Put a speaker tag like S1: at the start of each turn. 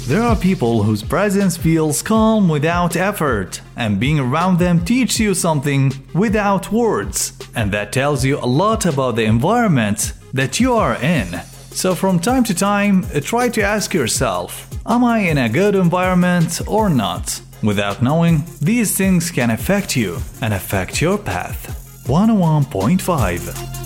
S1: There are people whose presence feels calm without effort, and being around them teaches you something without words, and that tells you a lot about the environment that you are in. So from time to time, try to ask yourself, am I in a good environment or not? Without knowing, these things can affect you and affect your path. 101.5